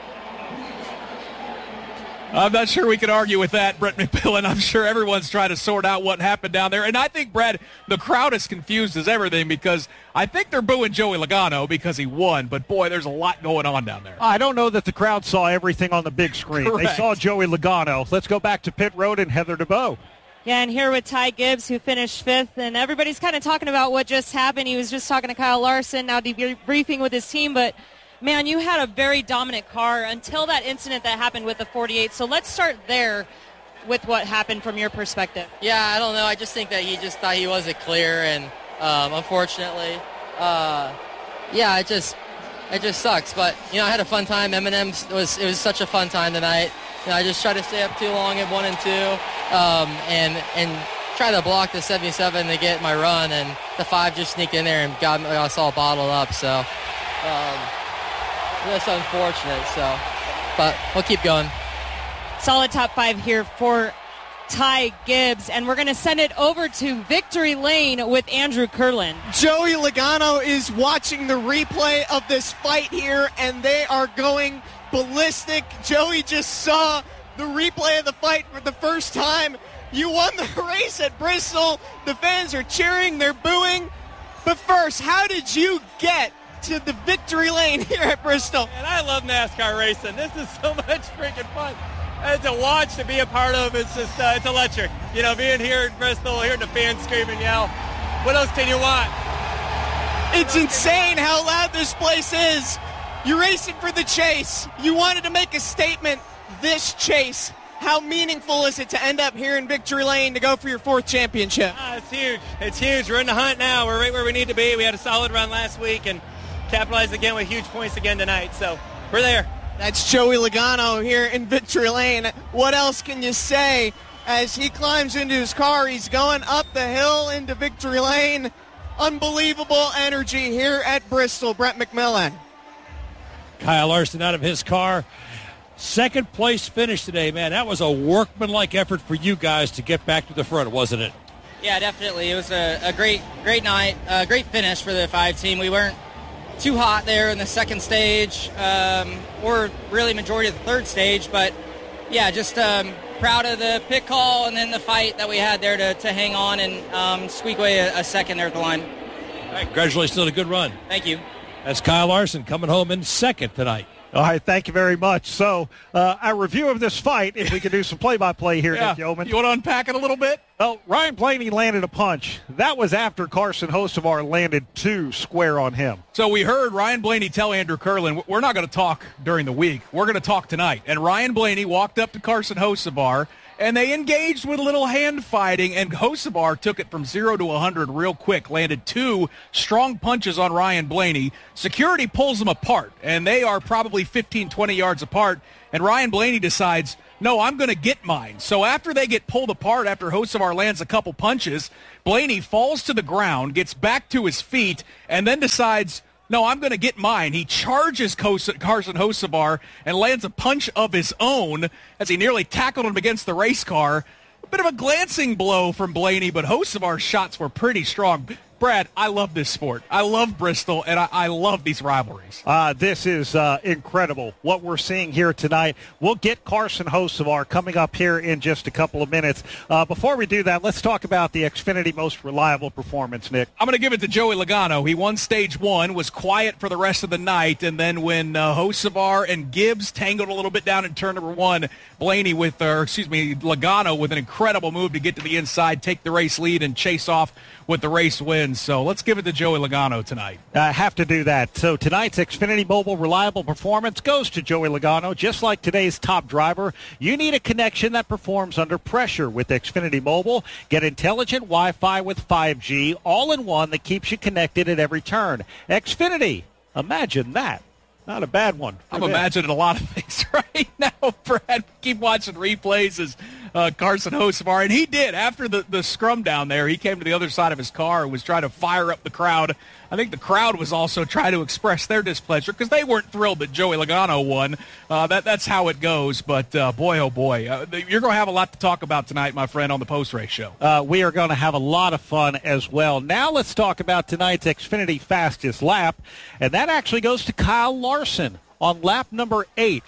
I'm not sure we can argue with that, Brett McMillan. I'm sure everyone's trying to sort out what happened down there. And I think, Brad, the crowd is confused as everything because I think they're booing Joey Logano because he won. But, boy, there's a lot going on down there. I don't know that the crowd saw everything on the big screen. Correct. They saw Joey Logano. Let's go back to pit road and Heather DeBow. Yeah, and here with Ty Gibbs, who finished fifth, and everybody's kind of talking about what just happened. He was just talking to Kyle Larson, now debriefing with his team, but man, you had a very dominant car until that incident that happened with the 48. So let's start there with what happened from your perspective. Yeah, I don't know. I just think that he just thought he wasn't clear, and unfortunately, it just sucks. But I had a fun time. M&M's it was such a fun time tonight. I just tried to stay up too long at 1 and 2, and try to block the 77 to get my run, and the 5 just sneaked in there and got us all bottled up. So. That's unfortunate, but we'll keep going. Solid top 5 here for Ty Gibbs, and we're going to send it over to victory lane with Andrew Kurland. Joey Logano is watching the replay of this fight here, and they are going ballistic. Joey just saw the replay of the fight for the first time. You won the race at Bristol. The fans are cheering, they're booing. But first, how did you get to the victory lane here at Bristol? And I love NASCAR racing. This is so much freaking fun. And to watch, to be a part of, it's just, it's electric. Being here in Bristol, hearing the fans scream and yell. What else can you want? It's insane how loud this place is. You're racing for the chase. You wanted to make a statement. This chase how meaningful is it to end up here in Victory Lane to go for your 4th championship? It's huge. It's huge. We're in the hunt now. We're right where we need to be. We had a solid run last week and capitalized again with huge points again tonight. So we're there. That's Joey Logano here in Victory Lane. What else can you say as he climbs into his car? He's going up the hill into Victory Lane. Unbelievable energy here at Bristol. Brett McMillan. Kyle Larson out of his car. Second place finish today, man. That was a workmanlike effort for you guys to get back to the front, wasn't it? Yeah, definitely. It was a great night, great finish for the 5 team. We weren't too hot there in the second stage or really majority of the third stage, but yeah, just proud of the pit call and then the fight that we had there to hang on and squeak away a second there at the line. All right, congratulations on a good run. Thank you. That's Kyle Larson coming home in second tonight. All right, thank you very much. So, a review of this fight, if we could do some play-by-play here, Nick Yeoman. You want to unpack it a little bit? Well, Ryan Blaney landed a punch. That was after Carson Hocevar landed 2 square on him. So we heard Ryan Blaney tell Andrew Curlin, we're not going to talk during the week. We're going to talk tonight. And Ryan Blaney walked up to Carson Hocevar, and they engaged with a little hand fighting, and Hocevar took it from 0 to 100 real quick, landed 2 strong punches on Ryan Blaney. Security pulls them apart, and they are probably 15, 20 yards apart, and Ryan Blaney decides, no, I'm going to get mine. So after they get pulled apart, after Hocevar lands a couple punches, Blaney falls to the ground, gets back to his feet, and then decides, no, I'm going to get mine. He charges Carson Hocevar and lands a punch of his own as he nearly tackled him against the race car. A bit of a glancing blow from Blaney, but Hocevar's shots were pretty strong. Brad, I love this sport. I love Bristol, and I love these rivalries. This is incredible, what we're seeing here tonight. We'll get Carson Hocevar coming up here in just a couple of minutes. Before we do that, let's talk about the Xfinity Most Reliable Performance, Nick. I'm going to give it to Joey Logano. He won Stage 1, was quiet for the rest of the night, and then when Hocevar and Gibbs tangled a little bit down in turn number 1, Logano with an incredible move to get to the inside, take the race lead, and chase off with the race win. So let's give it to Joey Logano tonight. I have to do that. So tonight's Xfinity Mobile Reliable Performance goes to Joey Logano. Just like today's top driver, you need a connection that performs under pressure with Xfinity Mobile. Get intelligent Wi-Fi with 5G, all in one that keeps you connected at every turn. Xfinity, imagine that. Not a bad one. I'm imagining a lot of things right now, Brad. Keep watching replays as Carson Hocevar, and he did. After the scrum down there, he came to the other side of his car and was trying to fire up the crowd. I think the crowd was also trying to express their displeasure because they weren't thrilled that Joey Logano won. That's how it goes, but boy, oh boy. You're going to have a lot to talk about tonight, my friend, on the post-race show. We are going to have a lot of fun as well. Now let's talk about tonight's Xfinity Fastest Lap, and that actually goes to Kyle Larson. On lap number 8,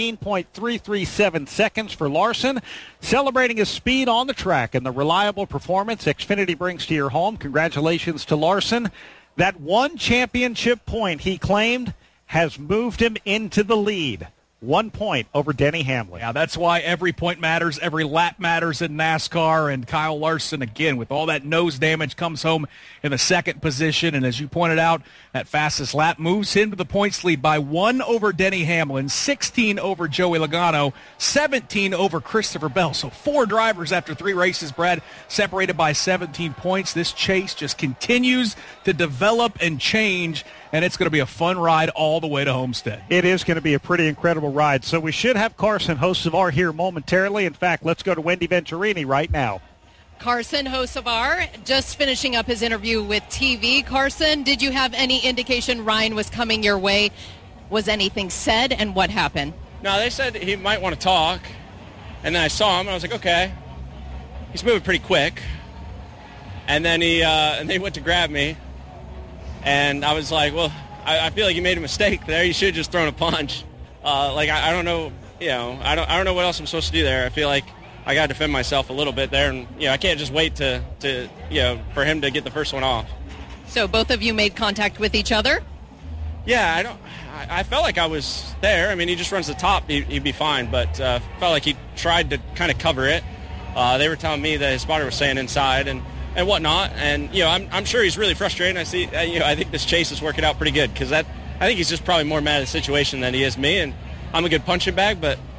15.337 seconds for Larson, celebrating his speed on the track and the reliable performance Xfinity brings to your home. Congratulations to Larson. That one championship point he claimed has moved him into the lead. 1 point over Denny Hamlin. Yeah, that's why every point matters, every lap matters in NASCAR, and Kyle Larson, again, with all that nose damage, comes home in the second position, and as you pointed out, that fastest lap moves him to the points lead by 1 over Denny Hamlin, 16 over Joey Logano, 17 over Christopher Bell. So 4 drivers after 3 races, Brad, separated by 17 points. This chase just continues to develop and change, and it's going to be a fun ride all the way to Homestead. It is going to be a pretty incredible ride. So we should have Carson Hocevar here momentarily. In fact, let's go to Wendy Venturini right now. Carson Hocevar just finishing up his interview with TV. Carson, did you have any indication Ryan was coming your way? Was anything said, and what happened? No, they said he might want to talk, and then I saw him, and I was like, okay. He's moving pretty quick. And then he went to grab me, and I was like, well, I feel like you made a mistake there. You should have just thrown a punch. I don't know, I don't know what else I'm supposed to do there. I feel like I got to defend myself a little bit there, and I can't just wait to for him to get the first one off. So both of you made contact with each other? Yeah, I felt like I was there. I mean, he just runs the top, he'd be fine, but felt like he tried to kind of cover it. They were telling me that his spotter was staying inside and whatnot, and I'm sure he's really frustrated. I see, I think this chase is working out pretty good because I think he's just probably more mad at the situation than he is me, and I'm a good punching bag, but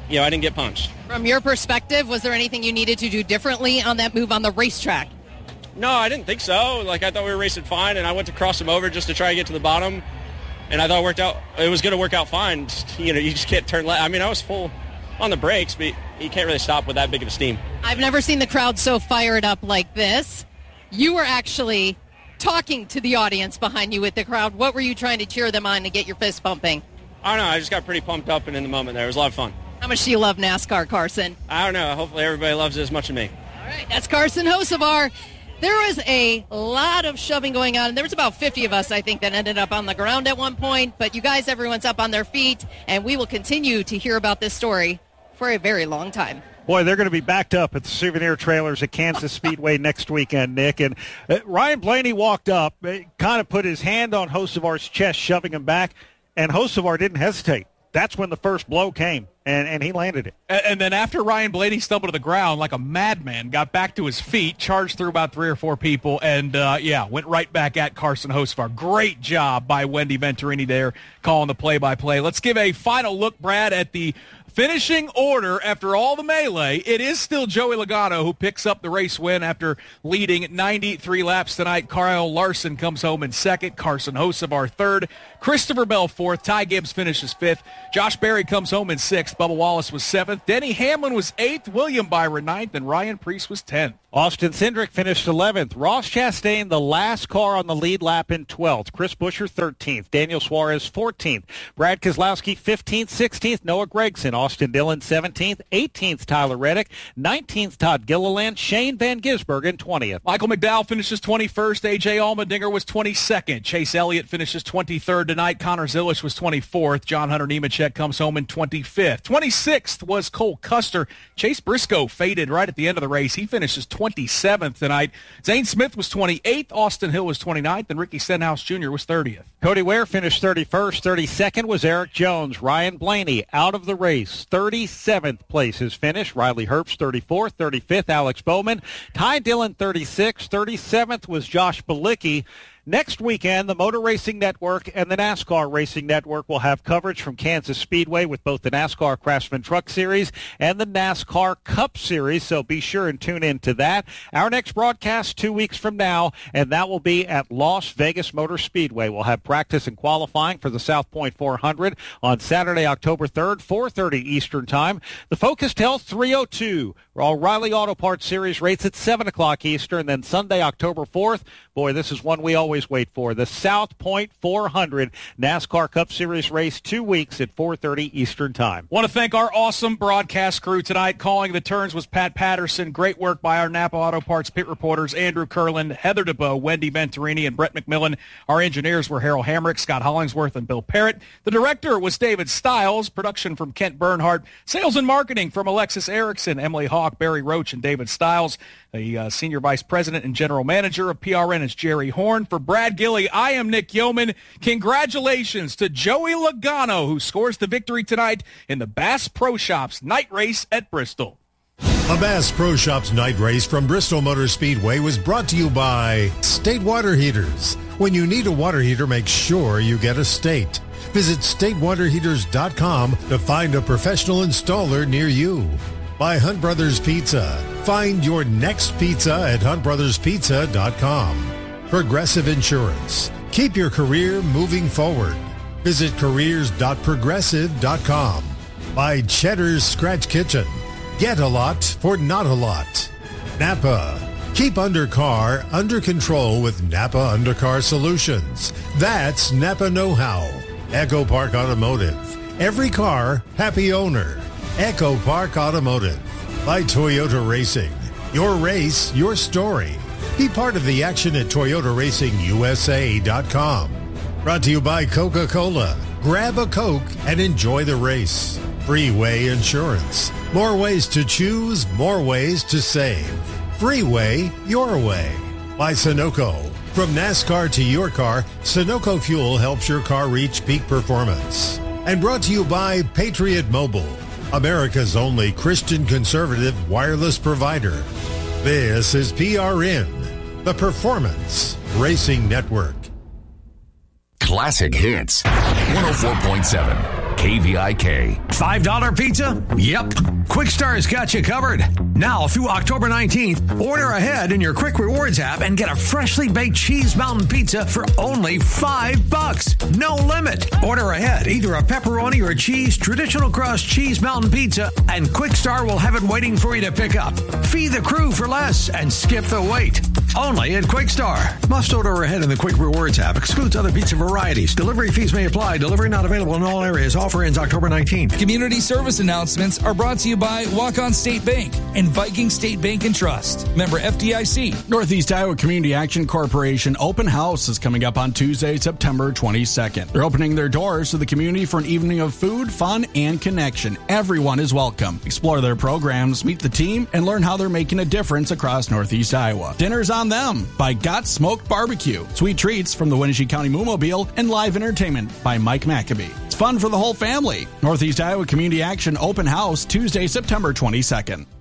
I didn't get punched. From your perspective, was there anything you needed to do differently on that move on the racetrack? No, I didn't think so. I thought we were racing fine, and I went to cross him over just to try to get to the bottom, and I thought it was going to work out fine. You just can't turn left. I mean, I was full on the brakes, but you can't really stop with that big of a steam. I've never seen the crowd so fired up like this. You were actually talking to the audience behind you with the crowd. What were you trying to cheer them on to get your fist pumping? I don't know. I just got pretty pumped up and in the moment there. It was a lot of fun. How much do you love NASCAR, Carson? I don't know. Hopefully everybody loves it as much as me. All right, that's Carson Hocevar. There was a lot of shoving going on. There was about 50 of us, I think, that ended up on the ground at one point. But you guys, everyone's up on their feet, and we will continue to hear about this story for a very long time. Boy, they're going to be backed up at the souvenir trailers at Kansas Speedway next weekend, Nick. And Ryan Blaney walked up, kind of put his hand on Hocevar's chest, shoving him back, and Hocevar didn't hesitate. That's when the first blow came, and he landed it. And then after Ryan Blaney stumbled to the ground like a madman, got back to his feet, charged through about 3 or 4 people, and, went right back at Carson Hocevar. Great job by Wendy Venturini there calling the play-by-play. Let's give a final look, Brad, at the finishing order after all the melee. It is still Joey Logano who picks up the race win after leading 93 laps tonight. Kyle Larson comes home in second. Carson Hocevar third. Christopher Bell fourth. Ty Gibbs finishes fifth. Josh Berry comes home in sixth. Bubba Wallace was seventh. Denny Hamlin was eighth. William Byron ninth. And Ryan Preece was 10th. Austin Cindric finished 11th. Ross Chastain, the last car on the lead lap, in 12th. Chris Buescher, 13th. Daniel Suarez, 14th. Brad Keselowski, 15th. 16th, Noah Gragson. Austin Dillon, 17th. 18th, Tyler Reddick. 19th, Todd Gilliland. Shane Van Gisbergen, 20th. Michael McDowell finishes 21st. A.J. Allmendinger was 22nd. Chase Elliott finishes 23rd tonight. Connor Zilisch was 24th. John Hunter Nemechek comes home in 25th. 26th was Cole Custer. Chase Briscoe faded right at the end of the race. He finishes 27th tonight. Zane Smith was 28th. Austin Hill was 29th. And Ricky Stenhouse Jr. was 30th. Cody Ware finished 31st. 32nd was Eric Jones. Ryan Blaney out of the race. 37th place his finish. Riley Herbst, 34th. 35th, Alex Bowman. Ty Dillon, 36th. 37th was Josh Bilicki. Next weekend, the Motor Racing Network and the NASCAR Racing Network will have coverage from Kansas Speedway with both the NASCAR Craftsman Truck Series and the NASCAR Cup Series, so be sure and tune in to that. Our next broadcast 2 weeks from now, and that will be at Las Vegas Motor Speedway. We'll have practice and qualifying for the South Point 400 on Saturday, October 3rd, 4:30 Eastern Time. The Focused Health 302 O'Reilly Auto Parts Series rates at 7 o'clock Eastern, then Sunday, October 4th. Boy, this is one we always wait for. The South Point 400 NASCAR Cup Series race, 2 weeks at 4:30 Eastern Time. Want to thank our awesome broadcast crew tonight. Calling the turns was Pat Patterson. Great work by our Napa Auto Parts pit reporters, Andrew Kurland, Heather DeBow, Wendy Venturini, and Brett McMillan. Our engineers were Harold Hamrick, Scott Hollingsworth, and Bill Parrott. The director was David Stiles. Production from Kent Bernhardt. Sales and marketing from Alexis Erickson, Emily Hawk, Barry Roach, and David Stiles. The Senior Vice President and General Manager of PRN is Jerry Horn. For Brad Gilly, I am Nick Yeoman. Congratulations to Joey Logano, who scores the victory tonight in the Bass Pro Shops night race at Bristol. A Bass Pro Shops night race from Bristol Motor Speedway was brought to you by State Water Heaters. When you need a water heater, make sure you get a State. Visit statewaterheaters.com to find a professional installer near you. By Hunt Brothers Pizza. Find your next pizza at huntbrotherspizza.com. Progressive Insurance. Keep your career moving forward. Visit careers.progressive.com. By Cheddar's Scratch Kitchen. Get a lot for not a lot. Napa. Keep undercar under control with Napa Undercar Solutions. That's Napa know-how. Echo Park Automotive. Every car, happy owner. Echo Park Automotive. By Toyota Racing. Your race, your story. Be part of the action at ToyotaRacingUSA.com. Brought to you by Coca-Cola. Grab a Coke and enjoy the race. Freeway Insurance. More ways to choose, more ways to save. Freeway, your way. By Sunoco. From NASCAR to your car, Sunoco Fuel helps your car reach peak performance. And brought to you by Patriot Mobile. America's only Christian conservative wireless provider. This is PRN, the Performance Racing Network. Classic Hits, 104.7 KVIK. $5 pizza? Yep. Quick Star's got you covered. Now through October 19th, order ahead in your Quick Rewards app and get a freshly baked Cheese Mountain Pizza for only $5. No limit. Order ahead, either a pepperoni or cheese, traditional crust Cheese Mountain Pizza, and Quick Star will have it waiting for you to pick up. Feed the crew for less and skip the wait. Only at Quick Star. Must order ahead in the Quick Rewards app. Excludes other pizza varieties. Delivery fees may apply. Delivery not available in all areas. Offer ends October 19th. Community service announcements are brought to you by Walk-On State Bank and Viking State Bank and Trust. Member FDIC. Northeast Iowa Community Action Corporation Open House is coming up on Tuesday, September 22nd. They're opening their doors to the community for an evening of food, fun, and connection. Everyone is welcome. Explore their programs, meet the team, and learn how they're making a difference across Northeast Iowa. Dinner's on them by Got Smoked Barbecue, sweet treats from the Wenatchee County Moomobile, and live entertainment by Mike Maccabee. It's fun for the whole family. Northeast Iowa Community Action Open House, Tuesday, September 22nd.